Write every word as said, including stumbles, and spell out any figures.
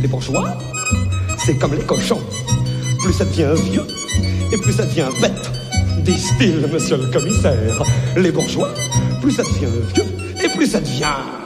Les bourgeois, c'est comme les cochons. Plus ça devient vieux, et plus ça devient bête, disent-ils, monsieur le commissaire. Les bourgeois, plus ça devient vieux, et plus ça devient...